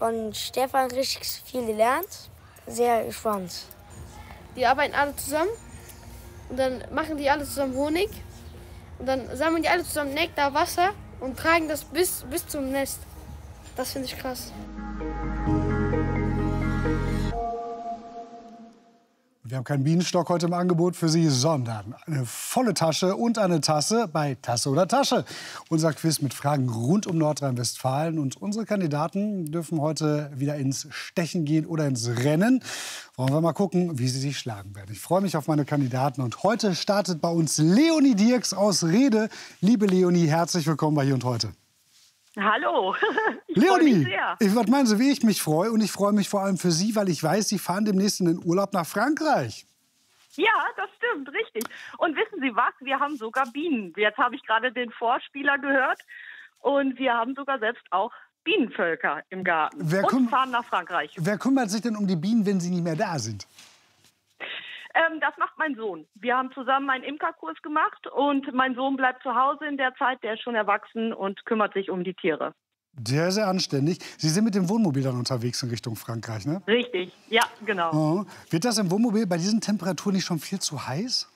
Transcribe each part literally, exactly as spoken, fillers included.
von Stefan richtig viel gelernt. Sehr gespannt. Die arbeiten alle zusammen und dann machen die alle zusammen Honig. Und dann sammeln die alle zusammen Nektar, Wasser und tragen das bis, bis zum Nest. Das finde ich krass. Wir haben keinen Bienenstock heute im Angebot für Sie, sondern eine volle Tasche und eine Tasse bei Tasse oder Tasche. Unser Quiz mit Fragen rund um Nordrhein-Westfalen. Und unsere Kandidaten dürfen heute wieder ins Stechen gehen oder ins Rennen. Wollen wir mal gucken, wie sie sich schlagen werden. Ich freue mich auf meine Kandidaten. Und heute startet bei uns Leonie Dirks aus Rede. Liebe Leonie, herzlich willkommen bei Hier und Heute. Hallo, ich Leonie, freue mich sehr. Ich, was meinen Sie, wie ich mich freue? Und ich freue mich vor allem für Sie, weil ich weiß, Sie fahren demnächst in den Urlaub nach Frankreich. Ja, das stimmt, richtig. Und wissen Sie was? Wir haben sogar Bienen. Jetzt habe ich gerade den Vorspieler gehört. Und wir haben sogar selbst auch Bienenvölker im Garten. Wer und fahren nach Frankreich. Wer kümmert sich denn um die Bienen, wenn sie nicht mehr da sind? Ähm, das macht mein Sohn. Wir haben zusammen einen Imkerkurs gemacht und mein Sohn bleibt zu Hause in der Zeit. Der ist schon erwachsen und kümmert sich um die Tiere. Sehr, sehr anständig. Sie sind mit dem Wohnmobil dann unterwegs in Richtung Frankreich, ne? Richtig, ja, genau. Oh. Wird das im Wohnmobil bei diesen Temperaturen nicht schon viel zu heiß?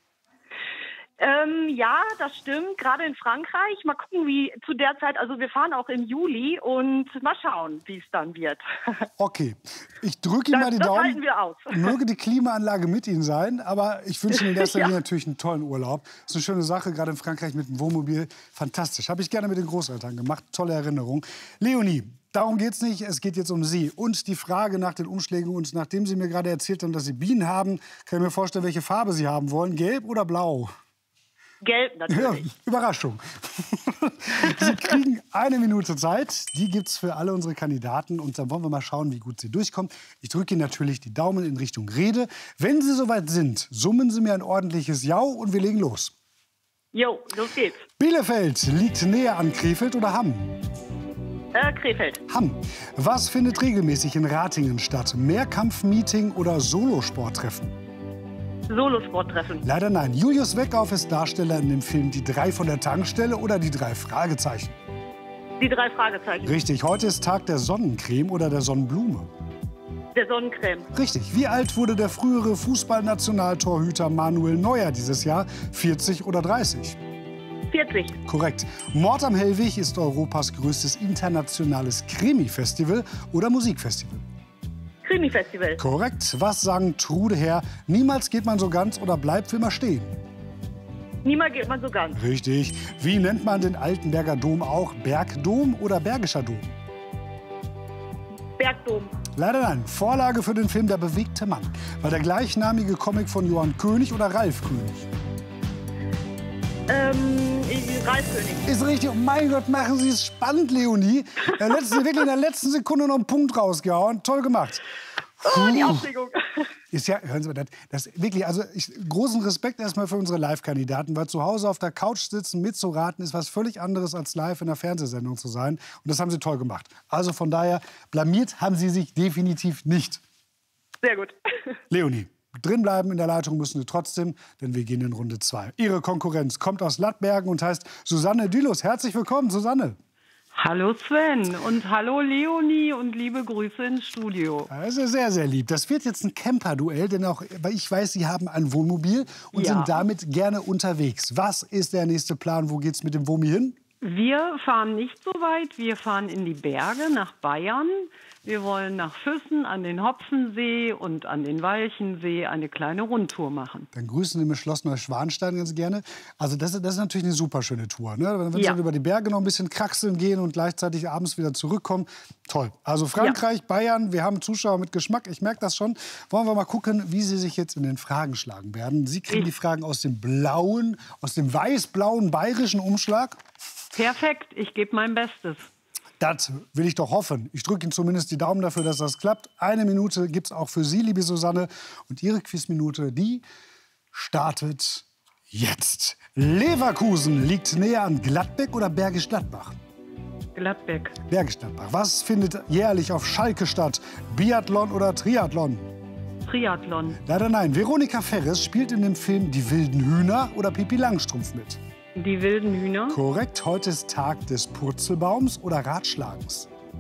Ähm, ja, das stimmt. Gerade in Frankreich. Mal gucken, wie zu der Zeit. Also wir fahren auch im Juli und mal schauen, wie es dann wird. Okay, ich drücke Ihnen das, mal die das Daumen. halten wir aus. Möge die Klimaanlage mit Ihnen sein, aber ich wünsche Ihnen in erster Linie Ja. natürlich einen tollen Urlaub. Das ist eine schöne Sache, gerade in Frankreich mit dem Wohnmobil. Fantastisch. Habe ich gerne mit den Großeltern gemacht. Tolle Erinnerung. Leonie, darum geht es nicht. Es geht jetzt um Sie. Und die Frage nach den Umschlägen. Und nachdem Sie mir gerade erzählt haben, dass Sie Bienen haben, kann ich mir vorstellen, welche Farbe Sie haben wollen. Gelb oder blau? Gelb natürlich. Ja, Überraschung. Sie kriegen eine Minute Zeit. Die gibt es für alle unsere Kandidaten. Und dann wollen wir mal schauen, wie gut Sie durchkommen. Ich drücke Ihnen natürlich die Daumen in Richtung Rede. Wenn Sie soweit sind, summen Sie mir ein ordentliches Jau und wir legen los. Jo, los geht's. Bielefeld liegt näher an Krefeld oder Hamm? Äh, Krefeld. Hamm. Was findet regelmäßig in Ratingen statt? Mehrkampfmeeting oder Solosporttreffen? Solosporttreffen. Leider nein. Julius Weckauf ist Darsteller in dem Film Die drei von der Tankstelle oder Die drei Fragezeichen. Die drei Fragezeichen. Richtig, heute ist Tag der Sonnencreme oder der Sonnenblume. Der Sonnencreme. Richtig. Wie alt wurde der frühere Fußballnationaltorhüter Manuel Neuer dieses Jahr? vierzig oder dreißig? vierzig. Korrekt. Mord am Hellwig ist Europas größtes internationales Krimi-Festival oder Musikfestival. Krimi-Festival. Korrekt. Was sagen Trude Herr? Niemals geht man so ganz oder bleibt für immer stehen. Niemals geht man so ganz. Richtig. Wie nennt man den Altenberger Dom auch? Bergdom oder Bergischer Dom? Bergdom. Leider nein. Vorlage für den Film Der bewegte Mann war der gleichnamige Comic von Johann König oder Ralf König? Ähm, Ralf König. Ist richtig. Oh mein Gott, machen Sie es spannend, Leonie. Der letzte, wirklich in der letzten Sekunde noch einen Punkt rausgehauen. Toll gemacht. Oh, die Aufregung. Ist ja, hören Sie mal, das, das wirklich, also ich, großen Respekt erstmal für unsere Live-Kandidaten, weil zu Hause auf der Couch sitzen, mitzuraten, ist was völlig anderes als live in einer Fernsehsendung zu sein. Und das haben Sie toll gemacht. Also von daher, blamiert haben Sie sich definitiv nicht. Sehr gut. Leonie, drinbleiben in der Leitung müssen Sie trotzdem, denn wir gehen in Runde zwei. Ihre Konkurrenz kommt aus Lattbergen und heißt Susanne Dülos. Herzlich willkommen, Susanne. Hallo Sven und hallo Leonie und liebe Grüße ins Studio. Das ist sehr, sehr lieb. Das wird jetzt ein Camper-Duell, denn auch weil ich weiß, Sie haben ein Wohnmobil und Ja. sind damit gerne unterwegs. Was ist der nächste Plan? Wo geht's mit dem Womi hin? Wir fahren nicht so weit, wir fahren in die Berge nach Bayern. Wir wollen nach Füssen an den Hopfensee und an den Walchensee eine kleine Rundtour machen. Dann grüßen Sie mir Schloss Neuschwanstein ganz gerne. Also das, das ist natürlich eine super schöne Tour. Ne? Wenn Ja. Sie über die Berge noch ein bisschen kraxeln gehen und gleichzeitig abends wieder zurückkommen. Toll. Also Frankreich, Ja. Bayern, wir haben Zuschauer mit Geschmack. Ich merke das schon. Wollen wir mal gucken, wie Sie sich jetzt in den Fragen schlagen werden. Sie kriegen Ich- die Fragen aus dem blauen, aus dem weiß-blauen bayerischen Umschlag. Perfekt, ich gebe mein Bestes. Das will ich doch hoffen. Ich drücke Ihnen zumindest die Daumen dafür, dass das klappt. Eine Minute gibt es auch für Sie, liebe Susanne. Und Ihre Quizminute, die startet jetzt. Leverkusen liegt näher an Gladbeck oder Bergisch Gladbach? Gladbeck, Bergisch Gladbach. Was findet jährlich auf Schalke statt? Biathlon oder Triathlon? Triathlon, Leider nein. Veronika Ferres spielt in dem Film Die wilden Hühner oder Pipi Langstrumpf mit? die wilden Hühner, Korrekt. Heute ist Tag des Purzelbaums oder Ratschlagens?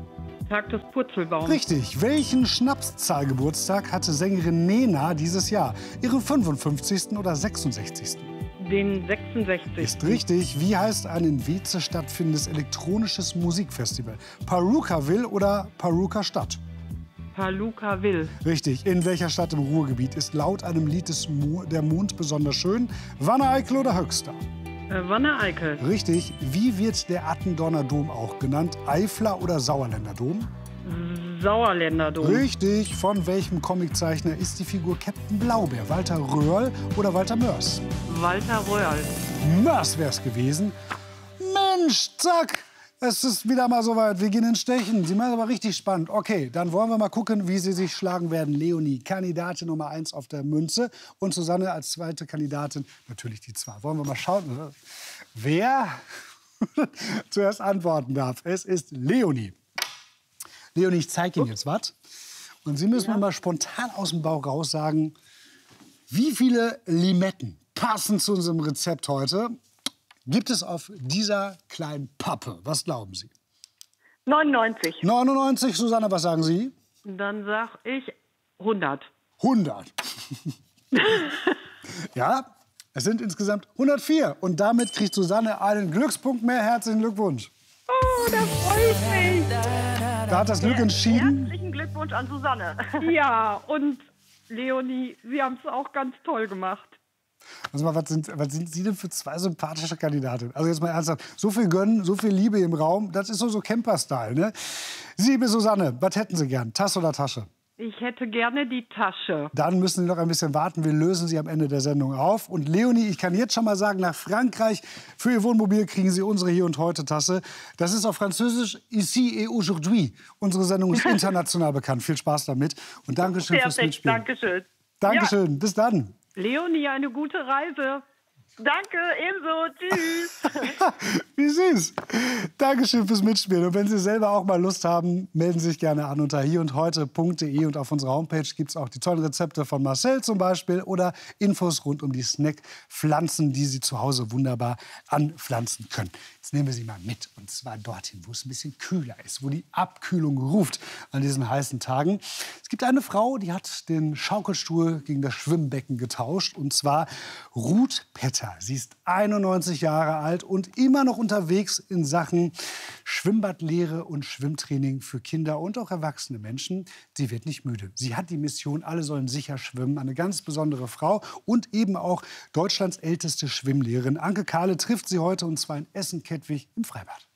Tag des Purzelbaums. Richtig. Welchen Schnapszahlgeburtstag hatte Sängerin Nena dieses Jahr? Ihren fünfundfünfzigsten oder sechsundsechzigsten? Den sechsundsechzigsten. Ist richtig. Wie heißt ein in Weeze stattfindendes elektronisches Musikfestival? Perukaville oder Peruka Stadt? Perukaville. Richtig. In welcher Stadt im Ruhrgebiet ist laut einem Lied des Mo der Mond besonders schön? Wanne-Eickel oder Höxter? Äh, Wanne-Eickel. Richtig. Wie wird der Attendorner Dom auch genannt? Eifler oder Sauerländer Dom? Sauerländer Dom. Richtig. Von welchem Comiczeichner ist die Figur Captain Blaubeer? Walter Röhrl oder Walter Mörs? Walter Röhrl. Mörs wär's gewesen. Mensch, zack. Es ist wieder mal soweit. Wir gehen in Stechen. Sie machen aber richtig spannend. Okay, dann wollen wir mal gucken, wie Sie sich schlagen werden. Leonie, Kandidatin Nummer eins auf der Münze. Und Susanne als zweite Kandidatin natürlich die zwei. Wollen wir mal schauen, wer zuerst antworten darf. Es ist Leonie. Leonie, ich zeige Ihnen jetzt was. Und Sie müssen mir mal spontan aus dem Bauch raus sagen, wie viele Limetten passen zu unserem Rezept heute gibt es auf dieser kleinen Pappe? Was glauben Sie? neunundneunzig. neunundneunzig, Susanne, was sagen Sie? Dann sag ich hundert. hundert. Ja, es sind insgesamt hundertvier. Und damit kriegt Susanne einen Glückspunkt mehr. Herzlichen Glückwunsch. Oh, da freue ich mich. Da hat das Glück entschieden. Herzlichen Glückwunsch an Susanne. Ja, und Leonie, Sie haben es auch ganz toll gemacht. Also mal, was sind, was sind Sie denn für zwei sympathische Kandidatinnen? Also jetzt mal ernsthaft, so viel Gönnen, so viel Liebe im Raum, das ist so, so Camper-Style, ne? Sie, liebe Susanne, was hätten Sie gern? Tasse oder Tasche? Ich hätte gerne die Tasche. Dann müssen Sie noch ein bisschen warten. Wir lösen sie am Ende der Sendung auf. Und Leonie, ich kann jetzt schon mal sagen, nach Frankreich für Ihr Wohnmobil kriegen Sie unsere Hier und Heute Tasse. Das ist auf Französisch Ici et aujourd'hui. Unsere Sendung ist international bekannt. Viel Spaß damit. Und Dankeschön fürs Perfekt, Mitspielen. Dankeschön. Dankeschön. Ja. Bis dann. Leonie, eine gute Reise. Danke, ebenso. Tschüss. Wie süß. Dankeschön fürs Mitspielen. Und wenn Sie selber auch mal Lust haben, melden Sie sich gerne an unter hier und heute punkt de. Und auf unserer Homepage gibt es auch die tollen Rezepte von Marcel zum Beispiel oder Infos rund um die Snackpflanzen, die Sie zu Hause wunderbar anpflanzen können. Jetzt nehmen wir Sie mal mit. Und zwar dorthin, wo es ein bisschen kühler ist, wo die Abkühlung ruft an diesen heißen Tagen. Es gibt eine Frau, die hat den Schaukelstuhl gegen das Schwimmbecken getauscht. Und zwar Ruth Petter. Sie ist einundneunzig Jahre alt und immer noch unterwegs in Sachen Schwimmbadlehre und Schwimmtraining für Kinder und auch erwachsene Menschen. Sie wird nicht müde. Sie hat die Mission, alle sollen sicher schwimmen. Eine ganz besondere Frau und eben auch Deutschlands älteste Schwimmlehrerin. Anke Kahle trifft sie heute und zwar in Essen-Kettwig im Freibad.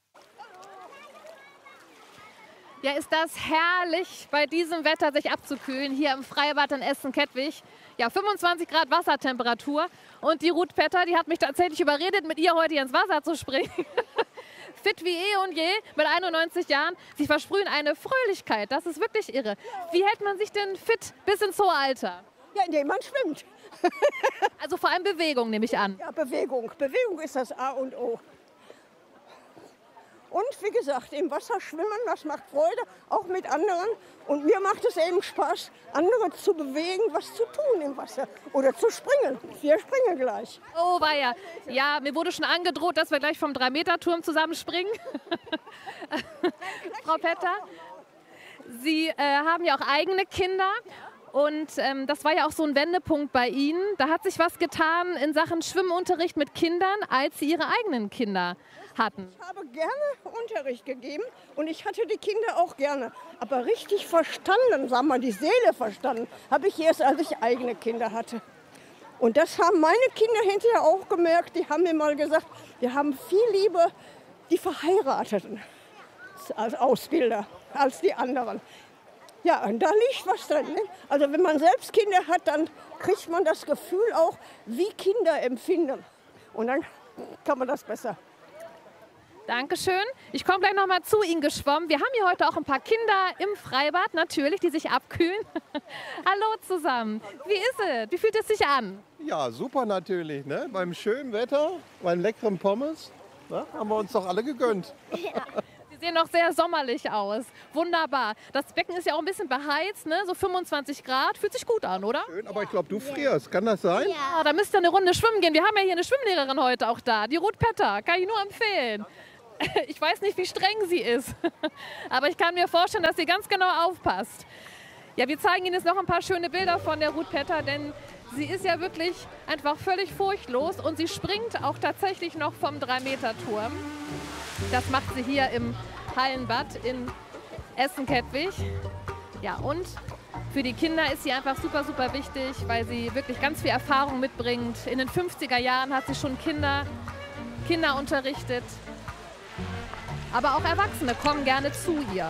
Ja, ist das herrlich, bei diesem Wetter sich abzukühlen, hier im Freibad in Essen-Kettwig. Ja, fünfundzwanzig Grad Wassertemperatur. Und die Ruth Petter, die hat mich tatsächlich überredet, mit ihr heute ins Wasser zu springen. Fit wie eh und je, mit einundneunzig Jahren. Sie versprühen eine Fröhlichkeit, das ist wirklich irre. Wie hält man sich denn fit bis ins hohe Alter? Ja, indem man schwimmt. Also vor allem Bewegung, nehme ich an. Ja, Bewegung. Bewegung ist das A und O. Und wie gesagt, im Wasser schwimmen, das macht Freude, auch mit anderen. Und mir macht es eben Spaß, andere zu bewegen, was zu tun im Wasser. Oder zu springen. Wir springen gleich. Oh, weia. Ja, mir wurde schon angedroht, dass wir gleich vom drei Meter Turm zusammen springen. Frau Petter, Sie äh, haben ja auch eigene Kinder. Und ähm, das war ja auch so ein Wendepunkt bei Ihnen. Da hat sich was getan in Sachen Schwimmunterricht mit Kindern, als Sie Ihre eigenen Kinder hatten. Ich habe gerne Unterricht gegeben und ich hatte die Kinder auch gerne. Aber richtig verstanden, sagen wir, die Seele verstanden, habe ich erst, als ich eigene Kinder hatte. Und das haben meine Kinder hinterher auch gemerkt. Die haben mir mal gesagt, wir haben viel lieber die Verheirateten als Ausbilder, als die anderen. Ja, und da liegt was drin. Ne? Also wenn man selbst Kinder hat, dann kriegt man das Gefühl auch, wie Kinder empfinden. Und dann kann man das besser. Dankeschön. Ich komme gleich noch mal zu Ihnen geschwommen. Wir haben hier heute auch ein paar Kinder im Freibad, natürlich, die sich abkühlen. Hallo zusammen. Wie ist es? Wie fühlt es sich an? Ja, super natürlich. Ne? Beim schönen Wetter, beim leckeren Pommes, ne? Haben wir uns doch alle gegönnt. Ja. Sie sehen noch sehr sommerlich aus. Wunderbar. Das Becken ist ja auch ein bisschen beheizt, ne? So fünfundzwanzig Grad. Fühlt sich gut an, oder? Schön, aber ich glaube, du frierst. Kann das sein? Ja, da müsst ihr eine Runde schwimmen gehen. Wir haben ja hier eine Schwimmlehrerin heute auch da, die Ruth Petter. Kann ich nur empfehlen. Ich weiß nicht, wie streng sie ist, aber ich kann mir vorstellen, dass sie ganz genau aufpasst. Ja, wir zeigen Ihnen jetzt noch ein paar schöne Bilder von der Ruth Petter, denn sie ist ja wirklich einfach völlig furchtlos und sie springt auch tatsächlich noch vom drei Meter Turm. Das macht sie hier im Hallenbad in Essen-Kettwig. Ja, und für die Kinder ist sie einfach super, super wichtig, weil sie wirklich ganz viel Erfahrung mitbringt. In den fünfziger Jahren hat sie schon Kinder, Kinder unterrichtet. Aber auch Erwachsene kommen gerne zu ihr.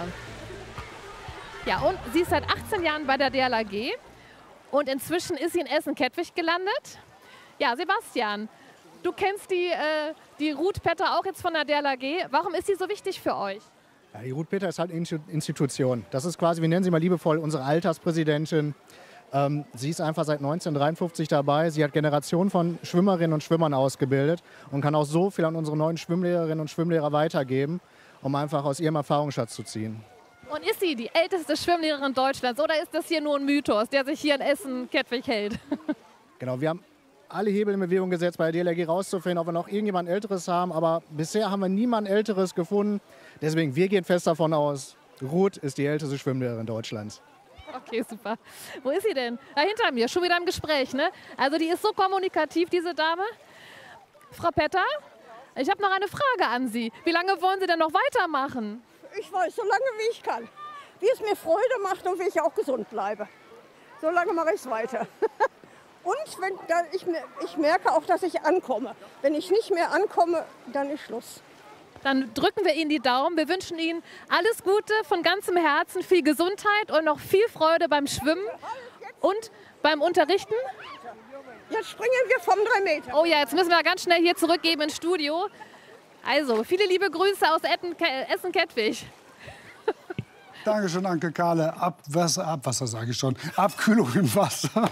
Ja, und sie ist seit achtzehn Jahren bei der D L R G und inzwischen ist sie in Essen-Kettwig gelandet. Ja, Sebastian, du kennst die, äh, die Ruth Petter auch jetzt von der D L R G. Warum ist sie so wichtig für euch? Ja, die Ruth Petter ist halt eine Institution. Das ist quasi, wir nennen sie mal liebevoll, unsere Alterspräsidentin. Ähm, sie ist einfach seit neunzehnhundertdreiundfünfzig dabei. Sie hat Generationen von Schwimmerinnen und Schwimmern ausgebildet und kann auch so viel an unsere neuen Schwimmlehrerinnen und Schwimmlehrer weitergeben, um einfach aus ihrem Erfahrungsschatz zu ziehen. Und ist sie die älteste Schwimmlehrerin Deutschlands oder ist das hier nur ein Mythos, der sich hier in Essen-Kettwig hält? Genau, wir haben alle Hebel in Bewegung gesetzt, bei der D L R G rauszufinden, ob wir noch irgendjemand Älteres haben. Aber bisher haben wir niemand Älteres gefunden. Deswegen, wir gehen fest davon aus, Ruth ist die älteste Schwimmlehrerin Deutschlands. Okay, super. Wo ist sie denn? Da hinter mir, schon wieder im Gespräch, ne? Also die ist so kommunikativ, diese Dame. Frau Petter, ich habe noch eine Frage an Sie. Wie lange wollen Sie denn noch weitermachen? Ich weiß, so lange wie ich kann. Wie es mir Freude macht und wie ich auch gesund bleibe. So lange mache ich es weiter. Und wenn, da, ich, ich merke auch, dass ich ankomme. Wenn ich nicht mehr ankomme, dann ist Schluss. Dann drücken wir Ihnen die Daumen. Wir wünschen Ihnen alles Gute von ganzem Herzen, viel Gesundheit und noch viel Freude beim Schwimmen und beim Unterrichten. Jetzt springen wir vom drei Meter. Oh ja, jetzt müssen wir ganz schnell hier zurückgeben ins Studio. Also, viele liebe Grüße aus Essen-Kettwig. Dankeschön, Anke Kahle. Abwasser, Abwasser sage ich schon. Abkühlung im Wasser.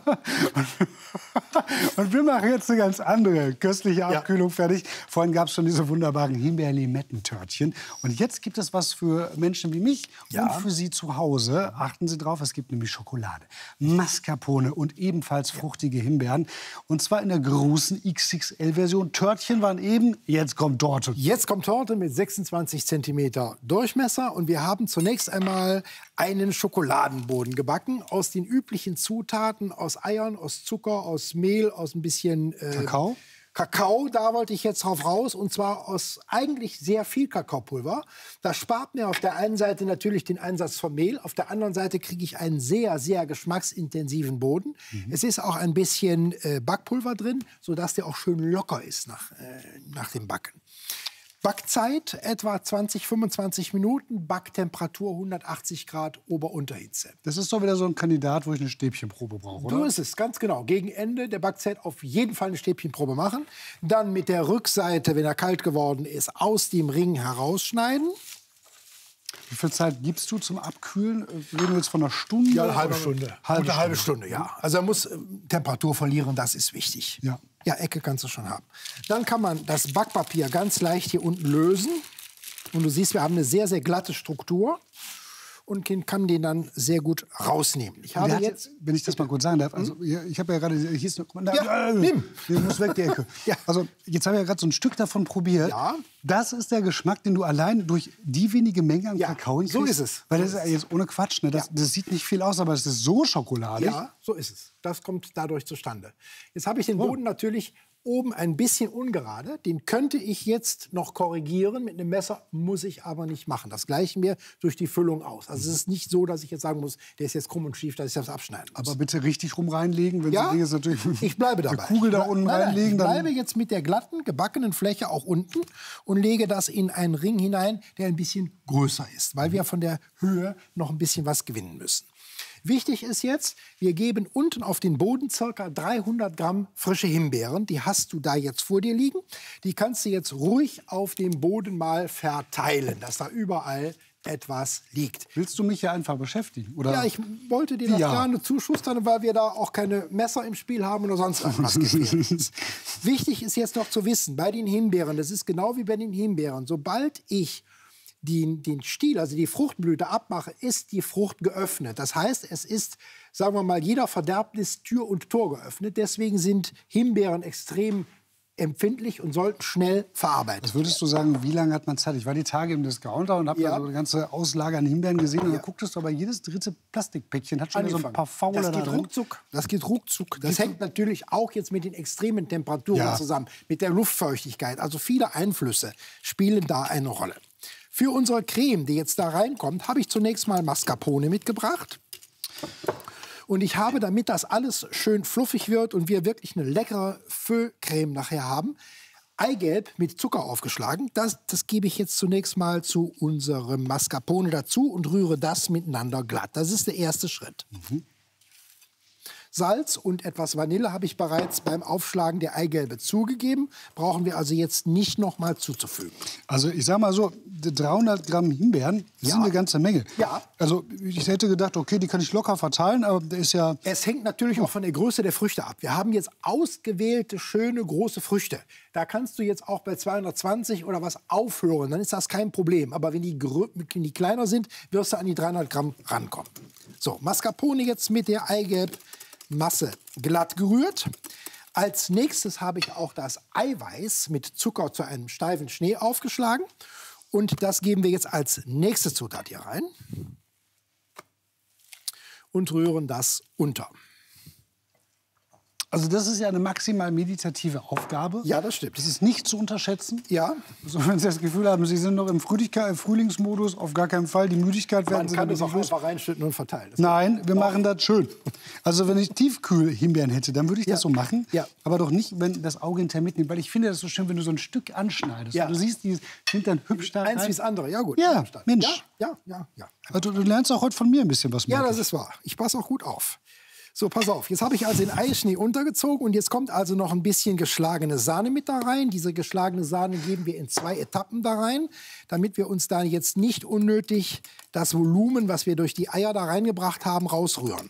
Und wir machen jetzt eine ganz andere köstliche Abkühlung ja. fertig. Vorhin gab es schon diese wunderbaren Himbeer-Limetten-Törtchen. Und jetzt gibt es was für Menschen wie mich ja. und für Sie zu Hause. Achten Sie drauf, es gibt nämlich Schokolade, Mascarpone und ebenfalls fruchtige Himbeeren. Und zwar in der großen X X L-Version. Törtchen waren eben, jetzt kommt Torte. Jetzt kommt Torte mit sechsundzwanzig Zentimeter Durchmesser. Und wir haben zunächst einmal einen Schokoladenboden gebacken aus den üblichen Zutaten, aus Eiern, aus Zucker, aus Mehl, aus ein bisschen äh, Kakao. Kakao, da wollte ich jetzt drauf raus, und zwar aus eigentlich sehr viel Kakaopulver. Das spart mir auf der einen Seite natürlich den Einsatz von Mehl, auf der anderen Seite kriege ich einen sehr, sehr geschmacksintensiven Boden. Mhm. Es ist auch ein bisschen äh, Backpulver drin, sodass der auch schön locker ist nach, äh, nach dem Backen. Backzeit etwa zwanzig, fünfundzwanzig Minuten, Backtemperatur hundertachtzig Grad Ober-Unterhitze. Das ist doch wieder so ein Kandidat, wo ich eine Stäbchenprobe brauche, oder? So ist es, ganz genau. Gegen Ende der Backzeit auf jeden Fall eine Stäbchenprobe machen. Dann mit der Rückseite, wenn er kalt geworden ist, aus dem Ring herausschneiden. Wie viel Zeit gibst du zum Abkühlen? Reden wir jetzt von einer Stunde? Ja, eine halbe oder? Stunde. Halbe Eine halbe Stunde, ja. Also er muss äh, Temperatur verlieren, das ist wichtig. Ja. Ja, Ecke kannst du schon haben. Dann kann man das Backpapier ganz leicht hier unten lösen. Und du siehst, wir haben eine sehr, sehr glatte Struktur. Und kann den dann sehr gut rausnehmen. Ich habe hat, jetzt, wenn ich das mal kurz sagen darf, also ich habe ja gerade, hier ist noch, ja, äh, nimm. Hier muss weg die Ecke. Ja. Also jetzt habe ich ja gerade so ein Stück davon probiert. Ja. Das ist der Geschmack, den du allein durch die wenige Menge an ja, Kakao hinkriegst. So ist es. Weil das ist ja jetzt ohne Quatsch, ne? das, ja. das sieht nicht viel aus, aber es ist so schokoladig. Ja, so ist es. Das kommt dadurch zustande. Jetzt habe ich den Boden oh. natürlich oben ein bisschen ungerade. Den könnte ich jetzt noch korrigieren. Mit einem Messer muss ich aber nicht machen. Das gleichen wir durch die Füllung aus. Also es ist nicht so, dass ich jetzt sagen muss, der ist jetzt krumm und schief, dass ich das abschneiden muss. Aber bitte richtig rum reinlegen. Wenn ja, Sie jetzt natürlich ich bleibe dabei. Eine Kugel da unten nein, nein, reinlegen. Ich bleibe jetzt mit der glatten, gebackenen Fläche auch unten und lege das in einen Ring hinein, der ein bisschen größer ist, weil wir von der Höhe noch ein bisschen was gewinnen müssen. Wichtig ist jetzt, wir geben unten auf den Boden ca. dreihundert Gramm frische Himbeeren. Die hast du da jetzt vor dir liegen. Die kannst du jetzt ruhig auf dem Boden mal verteilen, dass da überall etwas liegt. Willst du mich ja einfach beschäftigen? Oder? Ja, ich wollte dir das ja. gerne zuschustern, weil wir da auch keine Messer im Spiel haben oder sonst irgendwas Gefährliches. Wichtig ist jetzt noch zu wissen, bei den Himbeeren, das ist genau wie bei den Himbeeren, sobald ich Den, den Stiel, also die Fruchtblüte abmache, ist die Frucht geöffnet. Das heißt, es ist, sagen wir mal, jeder Verderbnis Tür und Tor geöffnet. Deswegen sind Himbeeren extrem empfindlich und sollten schnell verarbeitet Was würdest du sagen, wie lange hat man Zeit? Ich war die Tage im Discounter und habe Ja. da so eine ganze Auslage an Himbeeren gesehen. Und Ja. da gucktest du, aber jedes dritte Plastikpäckchen hat schon wieder so ein paar Faule das da geht drin. ruckzuck. Das geht ruckzuck. Das hängt natürlich auch jetzt mit den extremen Temperaturen Ja. zusammen, mit der Luftfeuchtigkeit. Also viele Einflüsse spielen da eine Rolle. Für unsere Creme, die jetzt da reinkommt, habe ich zunächst mal Mascarpone mitgebracht. Und ich habe, damit das alles schön fluffig wird und wir wirklich eine leckere Feuillecreme nachher haben, Eigelb mit Zucker aufgeschlagen. Das, das gebe ich jetzt zunächst mal zu unserem Mascarpone dazu und rühre das miteinander glatt. Das ist der erste Schritt. Mhm. Salz und etwas Vanille habe ich bereits beim Aufschlagen der Eigelbe zugegeben. Brauchen wir also jetzt nicht noch mal zuzufügen. Also ich sag mal so, dreihundert Gramm Himbeeren, das Ja. sind eine ganze Menge. Ja. Also ich hätte gedacht, okay, die kann ich locker verteilen, aber der ist ja... Es hängt natürlich auch von der Größe der Früchte ab. Wir haben jetzt ausgewählte, schöne, große Früchte. Da kannst du jetzt auch bei zweihundertzwanzig oder was aufhören, dann ist das kein Problem. Aber wenn die, grö- wenn die kleiner sind, wirst du an die dreihundert Gramm rankommen. So, Mascarpone jetzt mit der Eigelbmasse glatt gerührt. Als nächstes habe ich auch das Eiweiß mit Zucker zu einem steifen Schnee aufgeschlagen. Und das geben wir jetzt als nächste Zutat hier rein. Und rühren das unter. Also das ist ja eine maximal meditative Aufgabe. Ja, das stimmt. Das ist nicht zu unterschätzen. Ja. Also wenn Sie das Gefühl haben, Sie sind noch im Frühlichkeit- Frühlingsmodus, auf gar keinen Fall. Die Müdigkeit werden Man Sie kann dann es auch nicht los. einfach reinschütten und verteilen. Das Nein, wir machen das schön. Also wenn ich Tiefkühl-Himbeeren hätte, dann würde ich das so machen. Ja. Aber doch nicht, wenn das Auge hinterher mitnimmt. Weil ich finde das so schön, wenn du so ein Stück anschneidest. Ja. Und du siehst, die sind dann hübsch da Eins rein. wie das andere, ja gut. Ja, Verstanden. Mensch. Ja, ja, ja. ja. Also, du lernst auch heute von mir ein bisschen was. Ja, merke das ich. ist wahr. Ich passe auch gut auf. So, pass auf. Jetzt habe ich also den Eischnee untergezogen und jetzt kommt also noch ein bisschen geschlagene Sahne mit da rein. Diese geschlagene Sahne geben wir in zwei Etappen da rein, damit wir uns da jetzt nicht unnötig das Volumen, was wir durch die Eier da reingebracht haben, rausrühren.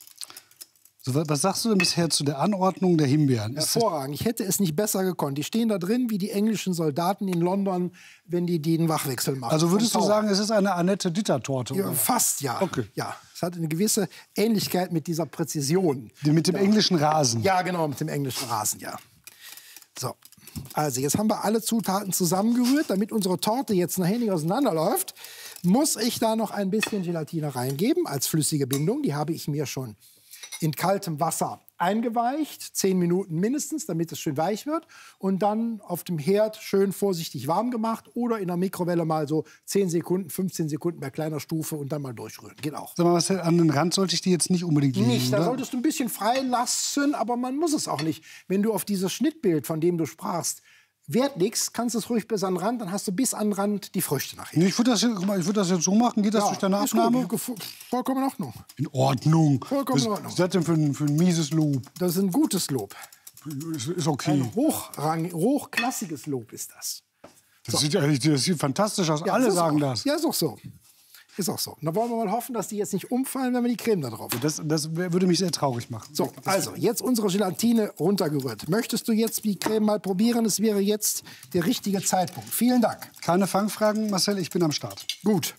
So, wa- was sagst du denn bisher zu der Anordnung der Himbeeren? Ist das, Hervorragend. Ich hätte es nicht besser gekonnt. Die stehen da drin wie die englischen Soldaten in London, wenn die den Wachwechsel machen. also würdest du Vom Tau. sagen, es ist eine Annette-Ditter-Torte? Ja, oder? fast, ja. Okay. Ja, es hat eine gewisse Ähnlichkeit mit dieser Präzision. Die mit dem englischen Rasen. Ja, genau, mit dem englischen Rasen, ja. So, also jetzt haben wir alle Zutaten zusammengerührt. Damit unsere Torte jetzt nachher nicht auseinanderläuft, muss ich da noch ein bisschen Gelatine reingeben als flüssige Bindung. Die habe ich mir schon in kaltem Wasser eingeweicht, zehn Minuten mindestens, damit es schön weich wird. Und dann auf dem Herd schön vorsichtig warm gemacht oder in der Mikrowelle mal so zehn Sekunden, fünfzehn Sekunden bei kleiner Stufe und dann mal durchrühren. Geht auch. Sag mal, was, an den Rand sollte ich die jetzt nicht unbedingt legen, Nicht, da oder? solltest du ein bisschen frei lassen, aber man muss es auch nicht. Wenn du auf dieses Schnittbild, von dem du sprachst, Wert legst, kannst du es ruhig bis an den Rand, dann hast du bis an den Rand die Früchte nachher. Nee, ich würde das, jetzt- guck mal, ich würd das jetzt so machen. Geht das durch deine ist gut. Abnahme? Gefo- Vollkommen in Ordnung. In Ordnung. Vollkommen was, in Ordnung. Was ist das denn für ein, für ein mieses Lob? Das ist ein gutes Lob. Ist, ist okay. Ein hochrang, hochklassiges Lob ist das. Das, sieht, eigentlich- das sieht fantastisch aus. Ja, Alle ist sagen auch. das. Ja, ist auch so. Ist auch so. Und da wollen wir mal hoffen, dass die jetzt nicht umfallen, wenn wir die Creme da drauf haben. Das, das wär- würde mich sehr traurig machen. So, also jetzt unsere Gelatine runtergerührt. Möchtest du jetzt die Creme mal probieren? Es wäre jetzt der richtige Zeitpunkt. Vielen Dank. Keine Fangfragen, Marcel, ich bin am Start. Gut.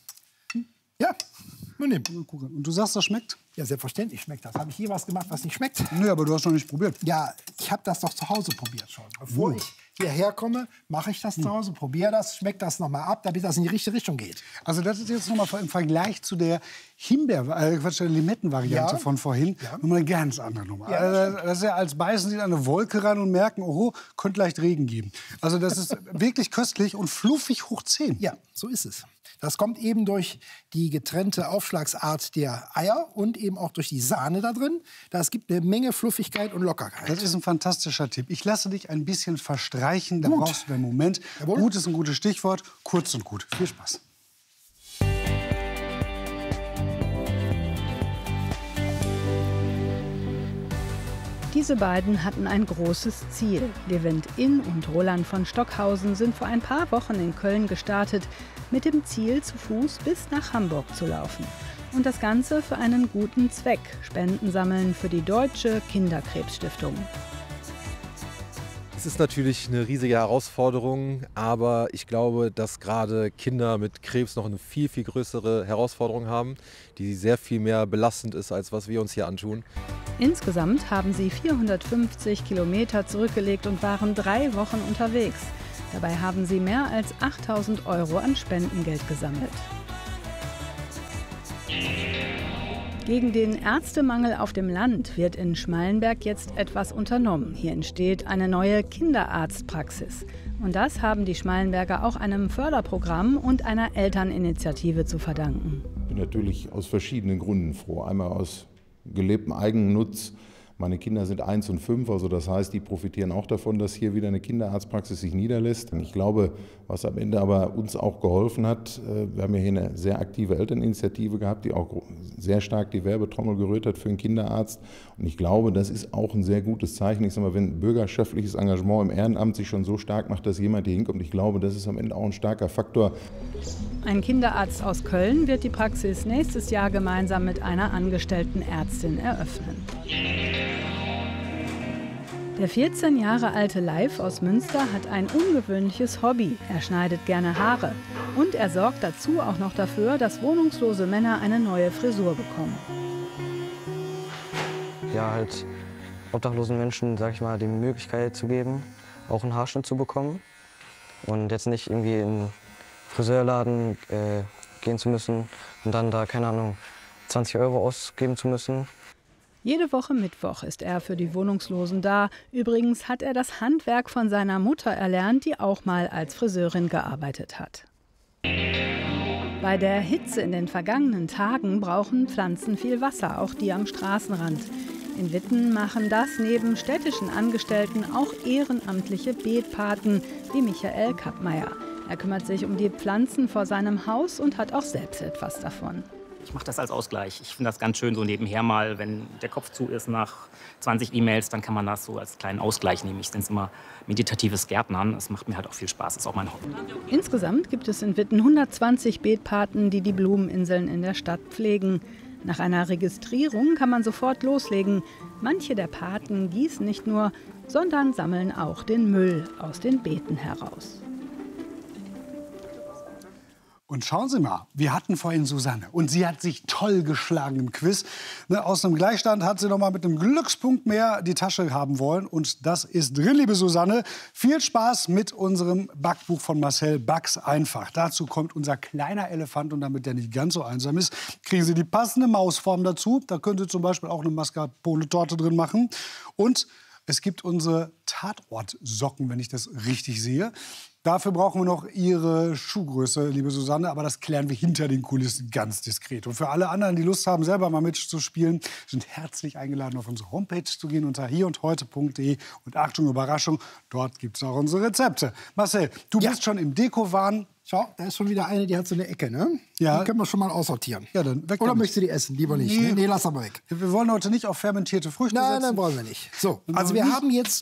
Ja, nun nimm. Und du sagst, das schmeckt? Ja, selbstverständlich schmeckt das. Habe ich hier was gemacht, was nicht schmeckt? Nö, aber du hast noch nicht probiert. Ja, ich habe das doch zu Hause probiert schon. Bevor Uh. ich hierher komme, mache ich das zu Hause, probiere das, schmecke das noch mal ab, damit das in die richtige Richtung geht. Also das ist jetzt noch mal im Vergleich zu der Himbeer, äh, Quatsch, der Limettenvariante Ja. von vorhin, Ja. noch mal eine ganz andere Nummer. Ja, also, das ist ja, als beißen Sie in eine Wolke ran und merken, oho, könnte leicht Regen geben. Also das ist wirklich köstlich und fluffig hoch zehn. Ja, so ist es. Das kommt eben durch die getrennte Aufschlagsart der Eier und eben auch durch die Sahne da drin. Das gibt eine Menge Fluffigkeit und Lockerheit. Das ist ein fantastischer Tipp. Ich lasse dich ein bisschen verstreichen, da Gut. brauchst du einen Moment. Jawohl. Gut ist ein gutes Stichwort, kurz und gut. Viel Spaß. Diese beiden hatten ein großes Ziel. Levent Inn und Roland von Stockhausen sind vor ein paar Wochen in Köln gestartet, mit dem Ziel, zu Fuß bis nach Hamburg zu laufen. Und das Ganze für einen guten Zweck, Spenden sammeln für die Deutsche Kinderkrebsstiftung. Es ist natürlich eine riesige Herausforderung, aber ich glaube, dass gerade Kinder mit Krebs noch eine viel, viel größere Herausforderung haben, die sehr viel mehr belastend ist, als was wir uns hier antun. Insgesamt haben sie vierhundertfünfzig Kilometer zurückgelegt und waren drei Wochen unterwegs. Dabei haben sie mehr als achttausend Euro an Spendengeld gesammelt. Gegen den Ärztemangel auf dem Land wird in Schmallenberg jetzt etwas unternommen. Hier entsteht eine neue Kinderarztpraxis. Und das haben die Schmallenberger auch einem Förderprogramm und einer Elterninitiative zu verdanken. Ich bin natürlich aus verschiedenen Gründen froh. Einmal aus gelebtem Eigennutz. Meine Kinder sind eins und fünf, also das heißt, die profitieren auch davon, dass hier wieder eine Kinderarztpraxis sich niederlässt. Ich glaube, was am Ende aber uns auch geholfen hat, wir haben ja hier eine sehr aktive Elterninitiative gehabt, die auch sehr stark die Werbetrommel gerührt hat für einen Kinderarzt. Und ich glaube, das ist auch ein sehr gutes Zeichen. Ich sage mal, wenn bürgerschaftliches Engagement im Ehrenamt sich schon so stark macht, dass jemand hier hinkommt, ich glaube, das ist am Ende auch ein starker Faktor. Ein Kinderarzt aus Köln wird die Praxis nächstes Jahr gemeinsam mit einer angestellten Ärztin eröffnen. Der vierzehn Jahre alte Leif aus Münster hat ein ungewöhnliches Hobby. Er schneidet gerne Haare. Und er sorgt dazu auch noch dafür, dass wohnungslose Männer eine neue Frisur bekommen. Ja, halt obdachlosen Menschen, sag ich mal, die Möglichkeit zu geben, auch einen Haarschnitt zu bekommen. Und jetzt nicht irgendwie in einen Friseurladen äh, gehen zu müssen und dann da, keine Ahnung, zwanzig Euro ausgeben zu müssen. Jede Woche Mittwoch ist er für die Wohnungslosen da. Übrigens hat er das Handwerk von seiner Mutter erlernt, die auch mal als Friseurin gearbeitet hat. Bei der Hitze in den vergangenen Tagen brauchen Pflanzen viel Wasser, auch die am Straßenrand. In Witten machen das neben städtischen Angestellten auch ehrenamtliche Beetpaten wie Michael Kappmeier. Er kümmert sich um die Pflanzen vor seinem Haus und hat auch selbst etwas davon. Ich mache das als Ausgleich. Ich finde das ganz schön so nebenher mal, wenn der Kopf zu ist nach zwanzig E-Mails, dann kann man das so als kleinen Ausgleich nehmen. Ich nenne es immer meditatives Gärtnern. Das macht mir halt auch viel Spaß. Das ist auch mein Hobby. Insgesamt gibt es in Witten hundertzwanzig Beetpaten, die die Blumeninseln in der Stadt pflegen. Nach einer Registrierung kann man sofort loslegen. Manche der Paten gießen nicht nur, sondern sammeln auch den Müll aus den Beeten heraus. Und schauen Sie mal, wir hatten vorhin Susanne und sie hat sich toll geschlagen im Quiz. Ne, aus einem Gleichstand hat sie noch mal mit einem Glückspunkt mehr die Tasche haben wollen. Und das ist drin, liebe Susanne. Viel Spaß mit unserem Backbuch von Marcel Back's einfach. Dazu kommt unser kleiner Elefant und damit der nicht ganz so einsam ist, kriegen Sie die passende Mausform dazu. Da können Sie zum Beispiel auch eine Mascarpone-Torte drin machen. Und es gibt unsere Tatortsocken, wenn ich das richtig sehe. Dafür brauchen wir noch Ihre Schuhgröße, liebe Susanne, aber das klären wir hinter den Kulissen ganz diskret. Und für alle anderen, die Lust haben, selber mal mitzuspielen, sind herzlich eingeladen, auf unsere Homepage zu gehen unter hier und heute punkt de. Und Achtung, Überraschung, dort gibt es auch unsere Rezepte. Marcel, du ja. bist schon im Deko-Wahn. Schau, da ist schon wieder eine, die hat so eine Ecke, ne? Ja. Die können wir schon mal aussortieren. Ja, dann weg Oder damit. möchtest du die essen? Lieber nicht. Nee. Nee, nee, lass aber weg. Wir wollen heute nicht auf fermentierte Früchte Nein, setzen. nein, wollen wir nicht. So, also wir haben jetzt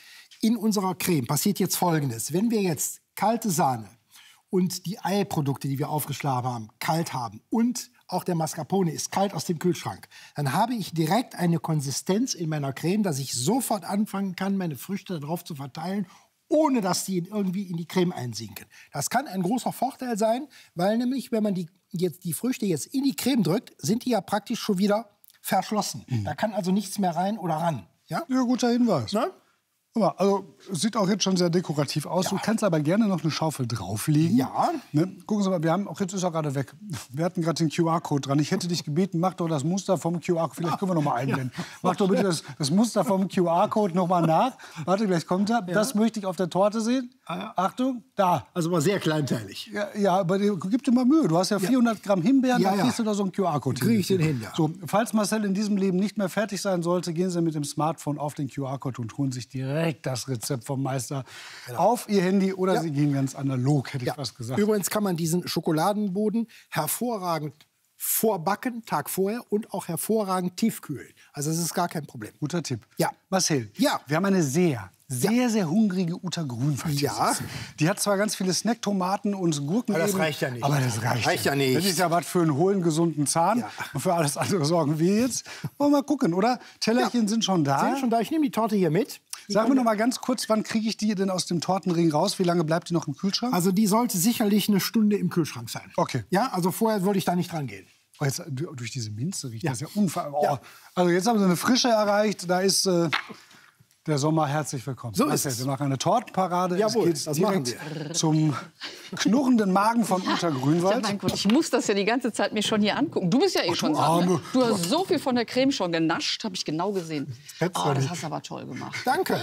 in unserer Creme passiert jetzt Folgendes. Wenn wir jetzt kalte Sahne und die Eiprodukte, die wir aufgeschlagen haben, kalt haben und auch der Mascarpone ist kalt aus dem Kühlschrank, dann habe ich direkt eine Konsistenz in meiner Creme, dass ich sofort anfangen kann, meine Früchte darauf zu verteilen, ohne dass die irgendwie in die Creme einsinken. Das kann ein großer Vorteil sein, weil nämlich, wenn man die, jetzt die Früchte jetzt in die Creme drückt, sind die ja praktisch schon wieder verschlossen. Mhm. Da kann also nichts mehr rein oder ran. Ja, ja guter Hinweis. Ne? Also, es sieht auch jetzt schon sehr dekorativ aus. Ja. Du kannst aber gerne noch eine Schaufel drauflegen. Ja. Ne? Gucken Sie mal, wir haben, auch jetzt ist er gerade weg. Wir hatten gerade den Q R-Code dran. Ich hätte dich gebeten, mach doch das Muster vom Q R-Code. Vielleicht können wir noch mal einblenden. Ja. Mach doch bitte das, das Muster vom Q R-Code noch mal nach. Warte, gleich kommt er. Ja. Das möchte ich auf der Torte sehen. Ah. Achtung, da. Also mal sehr kleinteilig. Ja, ja, aber gib dir mal Mühe. Du hast ja vierhundert Gramm Himbeeren, ja, dann ja. kriegst du da so einen Q R-Code hin. Krieg ich den hin, ja. So, falls Marcel in diesem Leben nicht mehr fertig sein sollte, gehen Sie mit dem Smartphone auf den Q R-Code und holen sich direkt das Rezept vom Meister genau. auf Ihr Handy oder ja. Sie gehen ganz analog, hätte ich ja. fast gesagt. Übrigens kann man diesen Schokoladenboden hervorragend vorbacken, Tag vorher, und auch hervorragend tiefkühlen. Also das ist gar kein Problem. Guter Tipp. Ja. Marcel, ja. wir haben eine sehr, sehr, ja. sehr hungrige Uta Grünwald. Ja. Die hat zwar ganz viele Snacktomaten und Gurken. Aber das eben, reicht ja nicht. Aber das reicht, reicht ja nicht. Das ist ja was für einen hohlen, gesunden Zahn. Ja. Und für alles andere sorgen wir jetzt. Wollen wir mal gucken, oder? Tellerchen ja. sind schon da. Sind schon da. Ich nehme die Torte hier mit. Sag mir noch mal ganz kurz, wann kriege ich die denn aus dem Tortenring raus? Wie lange bleibt die noch im Kühlschrank? Also die sollte sicherlich eine Stunde im Kühlschrank sein. Okay. Ja, also vorher würde ich da nicht dran gehen. Oh, jetzt, durch diese Minze riecht Ja. das ja unfassbar. Oh. Ja. Also jetzt haben Sie eine Frische erreicht. Da ist äh, der Sommer herzlich willkommen. So ist Marcel, es. wir machen eine Tortenparade. Jawohl, es geht das machen direkt zum knurrenden Magen von Uta Ja, Grünwald. mein Gott, ich muss das ja die ganze Zeit mir schon hier angucken. Du bist ja eh Ach, schon du satt, Arme. ne? Du hast so viel von der Creme schon genascht, habe ich genau gesehen. Hättest Oh, du das nicht. hast du aber toll gemacht. Danke.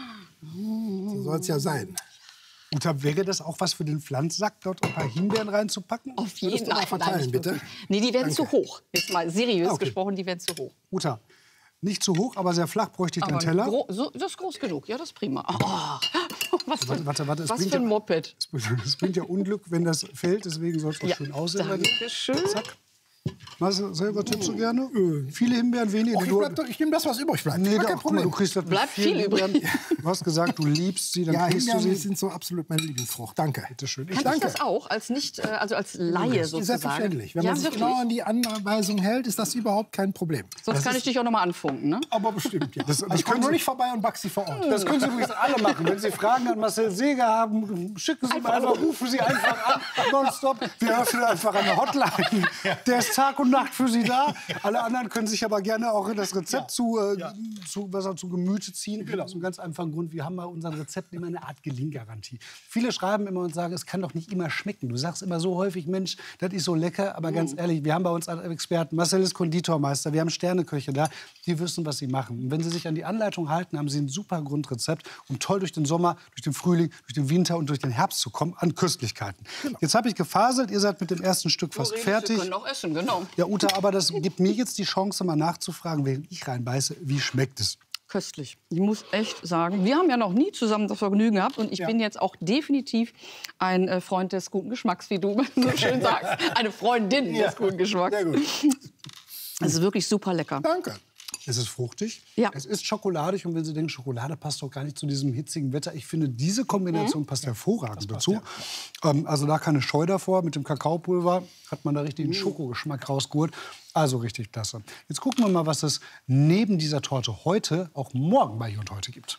So soll es ja sein. Uta, wäre das auch was für den Pflanzsack, dort ein paar Himbeeren reinzupacken? Auf jeden Würdest du mal Fall. verteilen, nicht bitte? wirklich. Nee, die werden Danke. zu hoch. Jetzt mal seriös Ah, okay. gesprochen, die werden zu hoch. Uta, nicht zu hoch, aber sehr flach bräuchte ich Aber den Teller. gro- so, das ist groß genug, ja, das ist prima. Oh, was für, Warte, warte, warte. Es was bringt für ein ja- Moped. Es bringt- Es bringt ja Unglück, wenn das fällt, deswegen soll es auch Ja, schön aussehen. bei dir. danke schön. Zack. Marcel, selber tippst du gerne? Viele Himbeeren, wenige. Och, die ich, du- bleib doch, ich nehme das, was übrig bleibt. Nee, Gar da, kein guck mal, du Problem. kriegst das mit Bleibt vielen viel übrig. Himbeeren. Du hast gesagt, du liebst sie, dann Ja, kriegst du Himbeeren sie. sind so absolut meine Lieblingsfrucht. Danke. Bitte schön. Kann ich das auch als nicht, äh, also als Laie sozusagen? Selbstverständlich. Wenn ja, man sich wirklich. genau an die Anweisung hält, ist das überhaupt kein Problem. Sonst Das kann ich dich auch noch mal anfunken, ne? Aber bestimmt, ja. Das- Also das ich komme können nur Sie- nicht vorbei und back sie vor Ort. Das können Sie übrigens alle machen. Wenn Sie Fragen an Marcel Seeger haben, schicken Sie einfach, einfach rufen Sie einfach an, nonstop. Wir öffnen einfach eine Hotline. Der ist Tag und Nacht für Sie da. Alle anderen können sich aber gerne auch das Rezept zu, äh, zu, besser zu Gemüte ziehen. Genau. Aus einem ganz einfachen Grund. Wir haben bei unseren Rezepten immer eine Art Gelinggarantie. Viele schreiben immer und sagen, es kann doch nicht immer schmecken. Du sagst immer so häufig, Mensch, das ist so lecker. Aber ganz ehrlich, wir haben bei uns einen Experten. Marcel ist Konditormeister. Wir haben Sterneköche da. Die wissen, was sie machen. Und wenn sie sich an die Anleitung halten, haben sie ein super Grundrezept, um toll durch den Sommer, durch den Frühling, durch den Winter und durch den Herbst zu kommen an Köstlichkeiten. Jetzt habe ich gefaselt. Ihr seid mit dem ersten Stück fast Theoretisch, fertig. Wir können auch essen, genau. Ja, Uta, aber das gibt mir jetzt die Chance, mal nachzufragen, während ich reinbeiße, wie schmeckt es? Köstlich. Ich muss echt sagen, wir haben ja noch nie zusammen das Vergnügen gehabt und ich Ja. bin jetzt auch definitiv ein äh, Freund des guten Geschmacks, wie du so schön sagst. Eine Freundin Ja. des guten Geschmacks. Sehr gut. Es ist wirklich super lecker. Danke. Es ist fruchtig, Ja. es ist schokoladig und wenn Sie denken, Schokolade passt doch gar nicht zu diesem hitzigen Wetter. Ich finde, diese Kombination passt hervorragend dazu. Ähm, also da keine Scheu davor. Mit dem Kakaopulver hat man da richtig einen Schokogeschmack rausgeholt. Also richtig klasse. Jetzt gucken wir mal, was es neben dieser Torte heute auch morgen bei Hier und Heute gibt.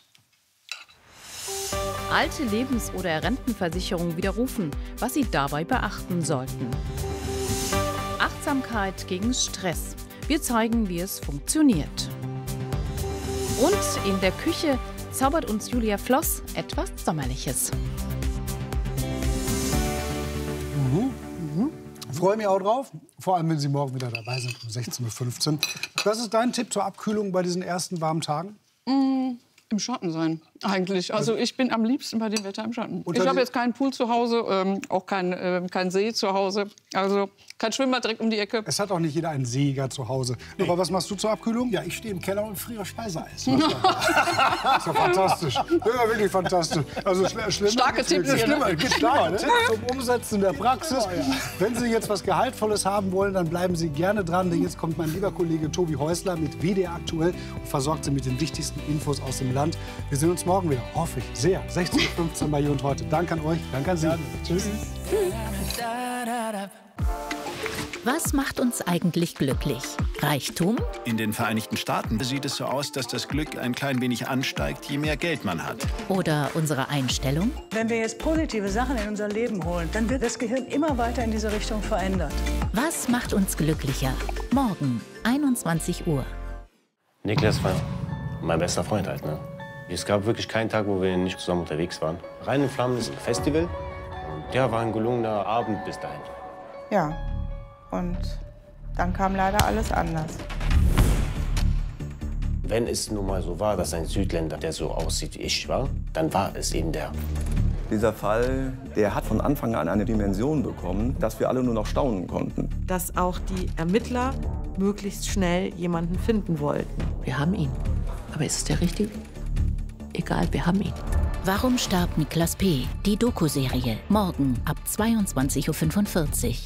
Alte Lebens- oder Rentenversicherungen widerrufen, was Sie dabei beachten sollten. Achtsamkeit gegen Stress. Wir zeigen, wie es funktioniert. Und in der Küche zaubert uns Julia Floss etwas Sommerliches. Mhm. Mhm. Freue mich auch drauf, vor allem wenn Sie morgen wieder dabei sind um sechzehn Uhr fünfzehn. Was ist dein Tipp zur Abkühlung bei diesen ersten warmen Tagen? Mm, Im Schatten sein, eigentlich. Also ich bin am liebsten bei dem Wetter im Schatten. Und Ich dann- habe jetzt keinen Pool zu Hause, ähm, auch keinen äh, kein See zu Hause. Also kein Schwimmbad direkt um die Ecke. Es hat auch nicht jeder einen Seeger zu Hause. Aber was machst du zur Abkühlung? Ja, ich stehe im Keller und friere Speiseeis. Das ist ja fantastisch. Das ist ja wirklich fantastisch. Also schl schlimmer Starke geht's Tipps nicht. hier, ne? Schlimmer, geht's schlimmer, ne? Tipps zum Umsetzen in der Praxis. Wenn Sie jetzt was Gehaltvolles haben wollen, dann bleiben Sie gerne dran. Denn jetzt kommt mein lieber Kollege Tobi Häusler mit W D R aktuell und versorgt Sie mit den wichtigsten Infos aus dem Land. Wir sehen uns morgen wieder, hoffe ich sehr. sechzehn Uhr fünfzehn bei Hier und Heute. Danke an euch, danke an Sie. Tschüss. Was macht uns eigentlich glücklich? Reichtum? In den Vereinigten Staaten sieht es so aus, dass das Glück ein klein wenig ansteigt, je mehr Geld man hat. Oder unsere Einstellung? Wenn wir jetzt positive Sachen in unser Leben holen, dann wird das Gehirn immer weiter in diese Richtung verändert. Was macht uns glücklicher? Morgen, einundzwanzig Uhr. Niklas war mein bester Freund halt, ne? Es gab wirklich keinen Tag, wo wir nicht zusammen unterwegs waren. Rein in Flammen ist ein Festival. Und der war ein gelungener Abend bis dahin. Ja, und dann kam leider alles anders. Wenn es nun mal so war, dass ein Südländer, der so aussieht wie ich war, dann war es eben der. Dieser Fall, der hat von Anfang an eine Dimension bekommen, dass wir alle nur noch staunen konnten. Dass auch die Ermittler möglichst schnell jemanden finden wollten. Wir haben ihn. Aber ist es der Richtige? Egal, wir haben ihn. Warum starb Niklas P.? Die Doku-Serie. Morgen ab zweiundzwanzig Uhr fünfundvierzig.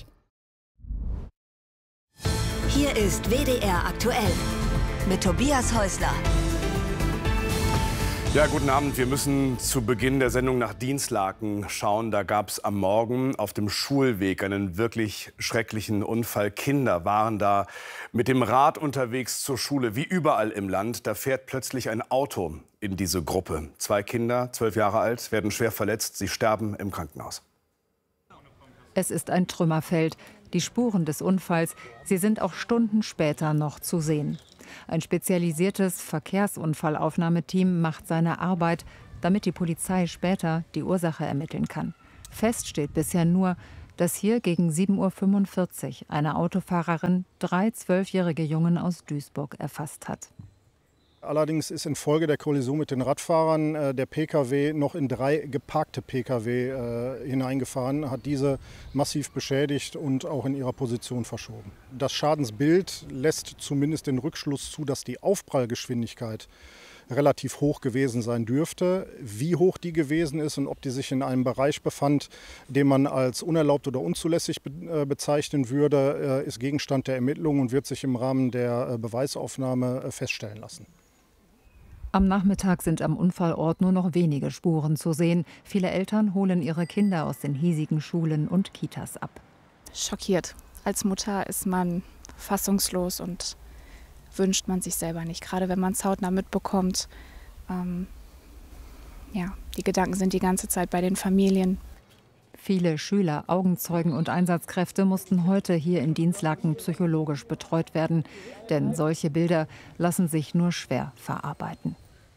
Hier ist W D R aktuell mit Tobias Häusler. Ja, guten Abend. Wir müssen zu Beginn der Sendung nach Dinslaken schauen. Da gab es am Morgen auf dem Schulweg einen wirklich schrecklichen Unfall. Kinder waren da mit dem Rad unterwegs zur Schule, wie überall im Land. Da fährt plötzlich ein Auto in diese Gruppe. Zwei Kinder, zwölf Jahre alt, werden schwer verletzt. Sie sterben im Krankenhaus. Es ist ein Trümmerfeld. Die Spuren des Unfalls, sie sind auch Stunden später noch zu sehen. Ein spezialisiertes Verkehrsunfallaufnahmeteam macht seine Arbeit, damit die Polizei später die Ursache ermitteln kann. Fest steht bisher nur, dass hier gegen sieben Uhr fünfundvierzig eine Autofahrerin drei zwölfjährige Jungen aus Duisburg erfasst hat. Allerdings ist infolge der Kollision mit den Radfahrern äh, der P K W noch in drei geparkte P K W äh, hineingefahren, hat diese massiv beschädigt und auch in ihrer Position verschoben. Das Schadensbild lässt zumindest den Rückschluss zu, dass die Aufprallgeschwindigkeit relativ hoch gewesen sein dürfte. Wie hoch die gewesen ist und ob die sich in einem Bereich befand, den man als unerlaubt oder unzulässig be äh, bezeichnen würde, äh, ist Gegenstand der Ermittlungen und wird sich im Rahmen der äh, Beweisaufnahme äh, feststellen lassen. Am Nachmittag sind am Unfallort nur noch wenige Spuren zu sehen. Viele Eltern holen ihre Kinder aus den hiesigen Schulen und Kitas ab. Schockiert. Als Mutter ist man fassungslos und wünscht man sich selber nicht. Gerade wenn man es hautnah mitbekommt. Ähm, ja, die Gedanken sind die ganze Zeit bei den Familien. Viele Schüler, Augenzeugen und Einsatzkräfte mussten heute hier in Dinslaken psychologisch betreut werden. Denn solche Bilder lassen sich nur schwer verarbeiten.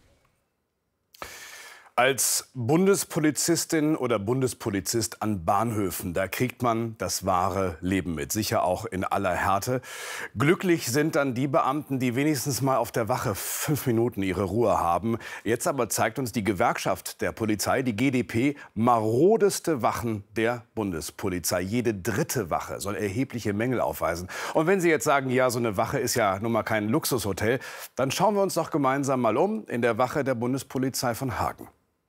Als Bundespolizistin oder Bundespolizist an Bahnhöfen, da kriegt man das wahre Leben mit, sicher auch in aller Härte. Glücklich sind dann die Beamten, die wenigstens mal auf der Wache fünf Minuten ihre Ruhe haben. Jetzt aber zeigt uns die Gewerkschaft der Polizei, die G d P, marodeste Wachen der Bundespolizei. Jede dritte Wache soll erhebliche Mängel aufweisen. Und wenn Sie jetzt sagen, ja, so eine Wache ist ja nun mal kein Luxushotel, dann schauen wir uns doch gemeinsam mal um in der Wache der Bundespolizei von Hagen.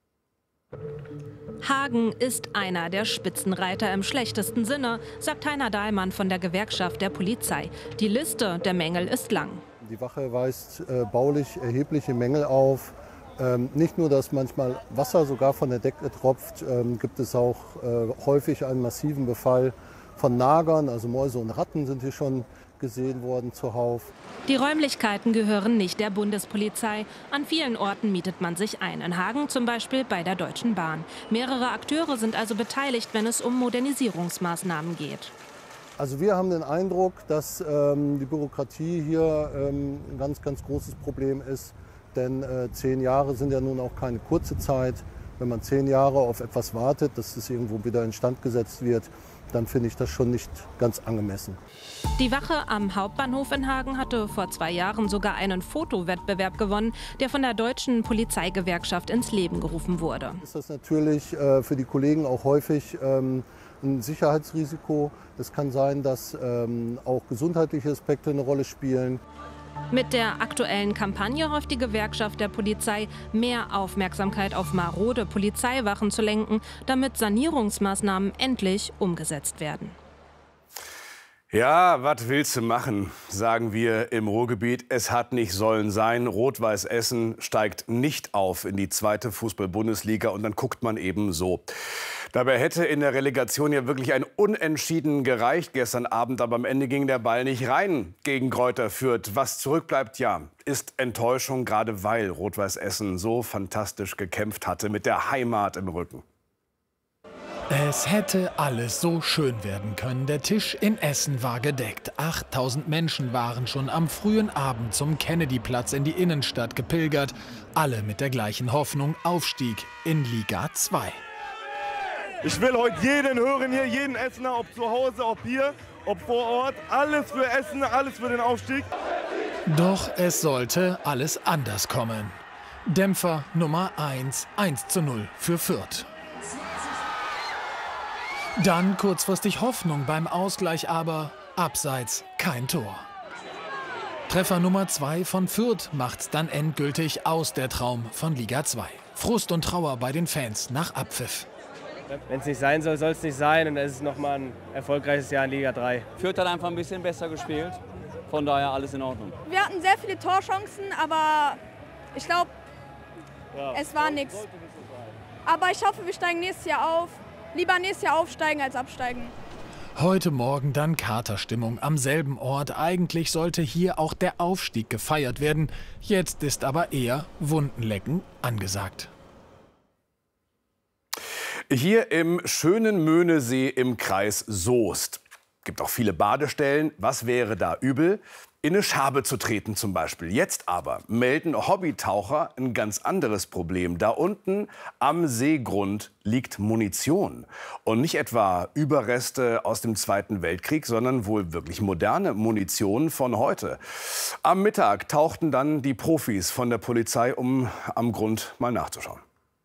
Hagen ist einer der Spitzenreiter im schlechtesten Sinne, sagt Heiner Dahlmann von der Gewerkschaft der Polizei. Die Liste der Mängel ist lang. Die Wache weist äh, baulich erhebliche Mängel auf. Ähm, nicht nur, dass manchmal Wasser sogar von der Decke tropft, ähm, gibt es auch äh, häufig einen massiven Befall von Nagern, also Mäuse und Ratten sind hier schon gesehen worden zuhauf. Die Räumlichkeiten gehören nicht der Bundespolizei. An vielen Orten mietet man sich ein. In Hagen zum Beispiel bei der Deutschen Bahn. Mehrere Akteure sind also beteiligt, wenn es um Modernisierungsmaßnahmen geht. Also wir haben den Eindruck, dass ähm, die Bürokratie hier ähm, ein ganz, ganz großes Problem ist. Denn äh, zehn Jahre sind ja nun auch keine kurze Zeit. Wenn man zehn Jahre auf etwas wartet, dass es irgendwo wieder instand gesetzt wird, dann finde ich das schon nicht ganz angemessen. Die Wache am Hauptbahnhof in Hagen hatte vor zwei Jahren sogar einen Fotowettbewerb gewonnen, der von der Deutschen Polizeigewerkschaft ins Leben gerufen wurde. Ist das natürlich äh, für die Kollegen auch häufig ähm, ein Sicherheitsrisiko. Es kann sein, dass ähm, auch gesundheitliche Aspekte eine Rolle spielen. Mit der aktuellen Kampagne hofft die Gewerkschaft der Polizei, mehr Aufmerksamkeit auf marode Polizeiwachen zu lenken, damit Sanierungsmaßnahmen endlich umgesetzt werden. Ja, was willst du machen, sagen wir im Ruhrgebiet. Es hat nicht sollen sein. Rot-Weiß Essen steigt nicht auf in die zweite Fußball-Bundesliga und dann guckt man eben so. Dabei hätte in der Relegation ja wirklich ein Unentschieden gereicht gestern Abend, aber am Ende ging der Ball nicht rein gegen Greuther Fürth. Was zurückbleibt, ja, ist Enttäuschung, gerade weil Rot-Weiß Essen so fantastisch gekämpft hatte mit der Heimat im Rücken. Es hätte alles so schön werden können. Der Tisch in Essen war gedeckt. achttausend Menschen waren schon am frühen Abend zum Kennedyplatz in die Innenstadt gepilgert. Alle mit der gleichen Hoffnung: Aufstieg in Liga zwei. Ich will heute jeden hören hier, jeden Essener, ob zu Hause, ob hier, ob vor Ort. Alles für Essen, alles für den Aufstieg. Doch es sollte alles anders kommen. Dämpfer Nummer eins, eins zu null für Fürth. Dann kurzfristig Hoffnung beim Ausgleich, aber abseits kein Tor. Treffer Nummer zwei von Fürth macht's dann endgültig aus, der Traum von Liga zwei. Frust und Trauer bei den Fans nach Abpfiff. Wenn es nicht sein soll, soll es nicht sein und es ist nochmal ein erfolgreiches Jahr in Liga drei. Fürth hat einfach ein bisschen besser gespielt, von daher alles in Ordnung. Wir hatten sehr viele Torchancen, aber ich glaube, Es war nichts. Aber ich hoffe, wir steigen nächstes Jahr auf. Lieber nächstes Jahr aufsteigen als absteigen. Heute Morgen dann Katerstimmung am selben Ort. Eigentlich sollte hier auch der Aufstieg gefeiert werden. Jetzt ist aber eher Wundenlecken angesagt. Hier im schönen Möhnesee im Kreis Soest. Gibt auch viele Badestellen. Was wäre da übel? In eine Schabe zu treten zum Beispiel. Jetzt aber melden Hobbytaucher ein ganz anderes Problem. Da unten am Seegrund liegt Munition. Und nicht etwa Überreste aus dem Zweiten Weltkrieg, sondern wohl wirklich moderne Munition von heute. Am Mittag tauchten dann die Profis von der Polizei, um am Grund mal nachzuschauen.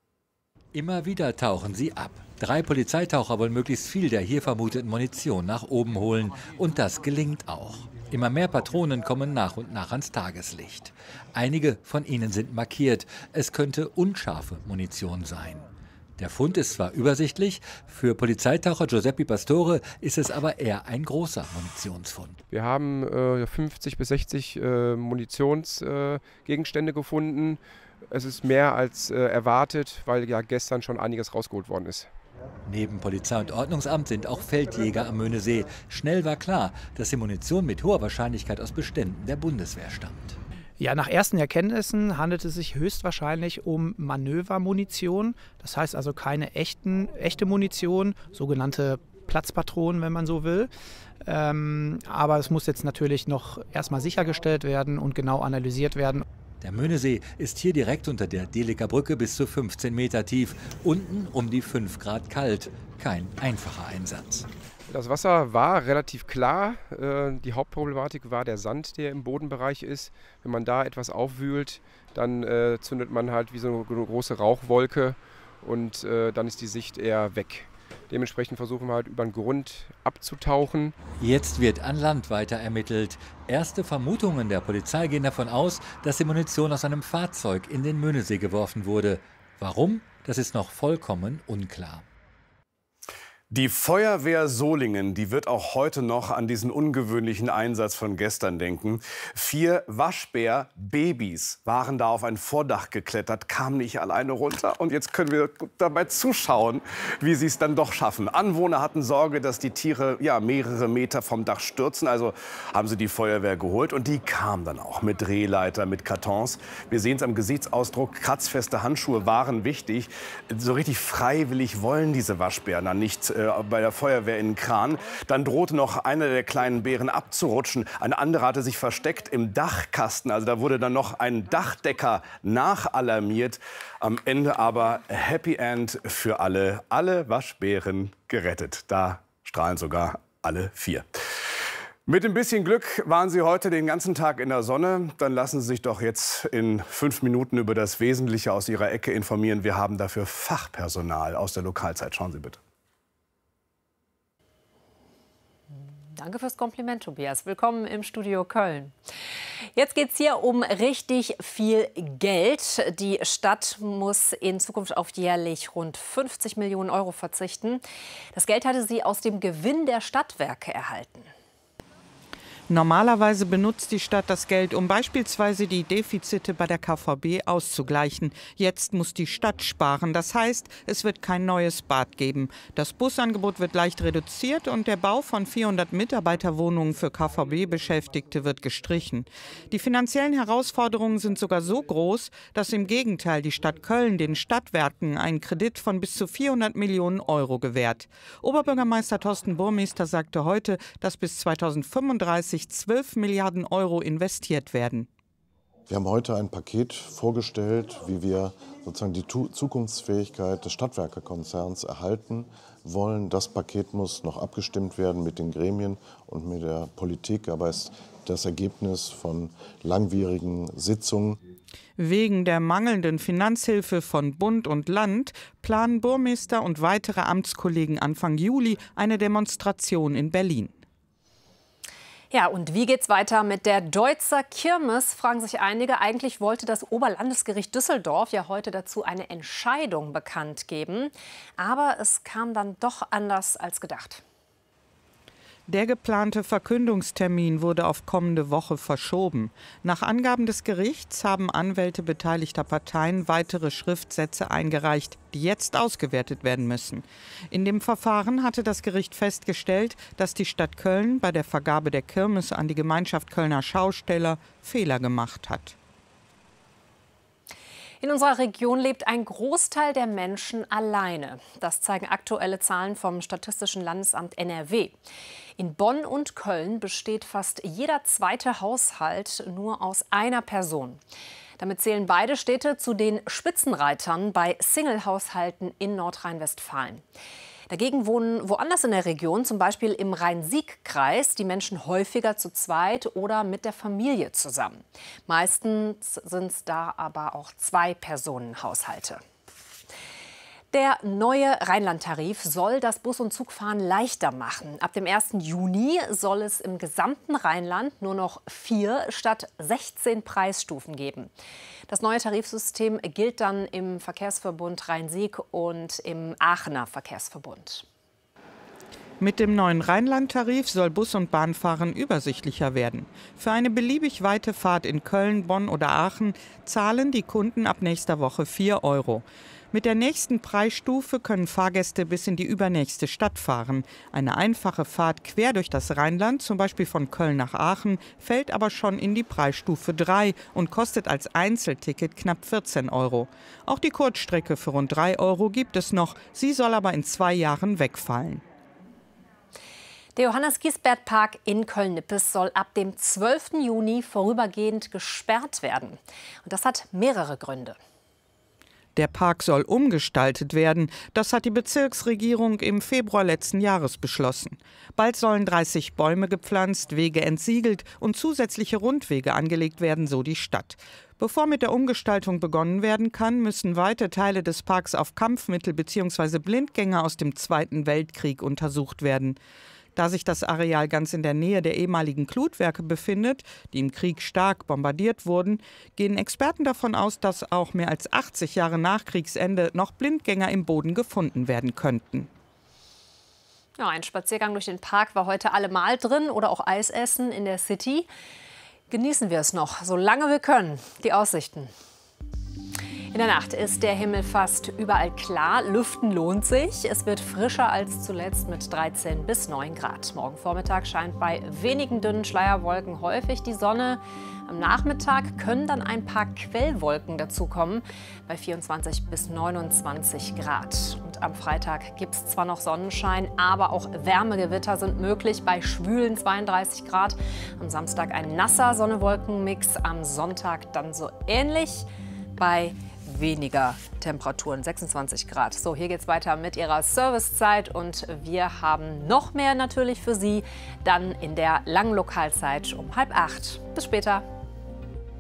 Immer wieder tauchen sie ab. Drei Polizeitaucher wollen möglichst viel der hier vermuteten Munition nach oben holen. Und das gelingt auch. Immer mehr Patronen kommen nach und nach ans Tageslicht. Einige von ihnen sind markiert. Es könnte unscharfe Munition sein. Der Fund ist zwar übersichtlich, für Polizeitaucher Giuseppe Pastore ist es aber eher ein großer Munitionsfund. Wir haben äh, fünfzig bis sechzig äh, Munitionsgegenstände äh, gefunden. Es ist mehr als äh, erwartet, weil ja gestern schon einiges rausgeholt worden ist. Neben Polizei und Ordnungsamt sind auch Feldjäger am Möhnesee. Schnell war klar, dass die Munition mit hoher Wahrscheinlichkeit aus Beständen der Bundeswehr stammt. Ja, nach ersten Erkenntnissen handelt es sich höchstwahrscheinlich um Manövermunition. Das heißt also keine echten, echte Munition, sogenannte Platzpatronen, wenn man so will. Ähm, aber es muss jetzt natürlich noch erstmal sichergestellt werden und genau analysiert werden. Der Möhnesee ist hier direkt unter der Deliker Brücke bis zu fünfzehn Meter tief. Unten um die fünf Grad kalt. Kein einfacher Einsatz. Das Wasser war relativ klar. Die Hauptproblematik war der Sand, der im Bodenbereich ist. Wenn man da etwas aufwühlt, dann äh, zündet man halt wie so eine große Rauchwolke und äh, dann ist die Sicht eher weg. Dementsprechend versuchen wir halt über den Grund abzutauchen. Jetzt wird an Land weiter ermittelt. Erste Vermutungen der Polizei gehen davon aus, dass die Munition aus einem Fahrzeug in den Möhnesee geworfen wurde. Warum? Das ist noch vollkommen unklar. Die Feuerwehr Solingen, die wird auch heute noch an diesen ungewöhnlichen Einsatz von gestern denken. Vier Waschbär-Babys waren da auf ein Vordach geklettert, kamen nicht alleine runter. Und jetzt können wir dabei zuschauen, wie sie es dann doch schaffen. Anwohner hatten Sorge, dass die Tiere ja, mehrere Meter vom Dach stürzen. Also haben sie die Feuerwehr geholt. Und die kam dann auch mit Drehleiter, mit Kartons. Wir sehen es am Gesichtsausdruck, kratzfeste Handschuhe waren wichtig. So richtig freiwillig wollen diese Waschbären dann nicht bei der Feuerwehr in den Kran. Dann drohte noch einer der kleinen Bären abzurutschen. Ein anderer hatte sich versteckt im Dachkasten. Also da wurde dann noch ein Dachdecker nachalarmiert. Am Ende aber Happy End für alle. Alle Waschbären gerettet. Da strahlen sogar alle vier. Mit ein bisschen Glück waren Sie heute den ganzen Tag in der Sonne. Dann lassen Sie sich doch jetzt in fünf Minuten über das Wesentliche aus Ihrer Ecke informieren. Wir haben dafür Fachpersonal aus der Lokalzeit. Schauen Sie bitte. Danke fürs Kompliment, Tobias. Willkommen im Studio Köln. Jetzt geht es hier um richtig viel Geld. Die Stadt muss in Zukunft auf jährlich rund fünfzig Millionen Euro verzichten. Das Geld hatte sie aus dem Gewinn der Stadtwerke erhalten. Normalerweise benutzt die Stadt das Geld, um beispielsweise die Defizite bei der K V B auszugleichen. Jetzt muss die Stadt sparen. Das heißt, es wird kein neues Bad geben. Das Busangebot wird leicht reduziert und der Bau von vierhundert Mitarbeiterwohnungen für K V B-Beschäftigte wird gestrichen. Die finanziellen Herausforderungen sind sogar so groß, dass im Gegenteil die Stadt Köln den Stadtwerken einen Kredit von bis zu vierhundert Millionen Euro gewährt. Oberbürgermeister Thorsten Burmester sagte heute, dass bis zweitausendfünfunddreißig zwölf Milliarden Euro investiert werden. Wir haben heute ein Paket vorgestellt, wie wir sozusagen die Zukunftsfähigkeit des Stadtwerkekonzerns erhalten wollen. Das Paket muss noch abgestimmt werden mit den Gremien und mit der Politik, aber es ist das Ergebnis von langwierigen Sitzungen. Wegen der mangelnden Finanzhilfe von Bund und Land planen Burmester und weitere Amtskollegen Anfang Juli eine Demonstration in Berlin. Ja, und wie geht's weiter mit der Deutzer Kirmes, fragen sich einige. Eigentlich wollte das Oberlandesgericht Düsseldorf ja heute dazu eine Entscheidung bekannt geben. Aber es kam dann doch anders als gedacht. Der geplante Verkündungstermin wurde auf kommende Woche verschoben. Nach Angaben des Gerichts haben Anwälte beteiligter Parteien weitere Schriftsätze eingereicht, die jetzt ausgewertet werden müssen. In dem Verfahren hatte das Gericht festgestellt, dass die Stadt Köln bei der Vergabe der Kirmes an die Gemeinschaft Kölner Schausteller Fehler gemacht hat. In unserer Region lebt ein Großteil der Menschen alleine. Das zeigen aktuelle Zahlen vom Statistischen Landesamt N R W. In Bonn und Köln besteht fast jeder zweite Haushalt nur aus einer Person. Damit zählen beide Städte zu den Spitzenreitern bei Single-Haushalten in Nordrhein-Westfalen. Dagegen wohnen woanders in der Region, zum Beispiel im Rhein-Sieg-Kreis, die Menschen häufiger zu zweit oder mit der Familie zusammen. Meistens sind es da aber auch Zwei-Personen-Haushalte. Der neue Rheinland-Tarif soll das Bus- und Zugfahren leichter machen. Ab dem ersten Juni soll es im gesamten Rheinland nur noch vier statt sechzehn Preisstufen geben. Das neue Tarifsystem gilt dann im Verkehrsverbund Rhein-Sieg und im Aachener Verkehrsverbund. Mit dem neuen Rheinland-Tarif soll Bus- und Bahnfahren übersichtlicher werden. Für eine beliebig weite Fahrt in Köln, Bonn oder Aachen zahlen die Kunden ab nächster Woche vier Euro. Mit der nächsten Preisstufe können Fahrgäste bis in die übernächste Stadt fahren. Eine einfache Fahrt quer durch das Rheinland, zum Beispiel von Köln nach Aachen, fällt aber schon in die Preisstufe drei und kostet als Einzelticket knapp vierzehn Euro. Auch die Kurzstrecke für rund drei Euro gibt es noch. Sie soll aber in zwei Jahren wegfallen. Der Johannes-Giesbert-Park in Köln-Nippes soll ab dem zwölften Juni vorübergehend gesperrt werden. Und das hat mehrere Gründe. Der Park soll umgestaltet werden. Das hat die Bezirksregierung im Februar letzten Jahres beschlossen. Bald sollen dreißig Bäume gepflanzt, Wege entsiegelt und zusätzliche Rundwege angelegt werden, so die Stadt. Bevor mit der Umgestaltung begonnen werden kann, müssen weite Teile des Parks auf Kampfmittel bzw. Blindgänger aus dem Zweiten Weltkrieg untersucht werden. Da sich das Areal ganz in der Nähe der ehemaligen Glutwerke befindet, die im Krieg stark bombardiert wurden, gehen Experten davon aus, dass auch mehr als achtzig Jahre nach Kriegsende noch Blindgänger im Boden gefunden werden könnten. Ja, ein Spaziergang durch den Park war heute allemal drin oder auch Eis essen in der City. Genießen wir es noch, solange wir können, die Aussichten. In der Nacht ist der Himmel fast überall klar. Lüften lohnt sich. Es wird frischer als zuletzt mit dreizehn bis neun Grad. Morgen Vormittag scheint bei wenigen dünnen Schleierwolken häufig die Sonne. Am Nachmittag können dann ein paar Quellwolken dazukommen bei vierundzwanzig bis neunundzwanzig Grad. Und am Freitag gibt es zwar noch Sonnenschein, aber auch Wärmegewitter sind möglich bei schwülen zweiunddreißig Grad. Am Samstag ein nasser Sonne-Wolken-Mix, am Sonntag dann so ähnlich bei weniger Temperaturen, sechsundzwanzig Grad. So, hier geht's weiter mit Ihrer Servicezeit und wir haben noch mehr natürlich für Sie dann in der langen Lokalzeit um halb acht. Bis später.